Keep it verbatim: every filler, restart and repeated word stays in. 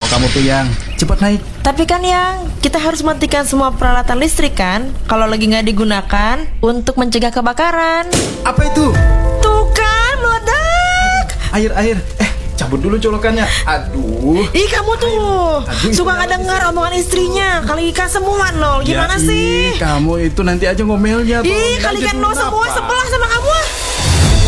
kamu tuh yang cepat naik. Tapi kan yang kita harus matikan semua peralatan listrik kan kalau lagi nggak digunakan untuk mencegah kebakaran. Apa itu? Tuh kan meledak. Air air. Eh cabut dulu colokannya. Aduh. Ih kamu tuh Aduh, suka nggak dengar omongan istrinya. Kali ikan semua nol. Gimana ya, sih? Ih, kamu itu nanti aja ngomelnya. Ih kali ikan nol semua sebelah sama kamu.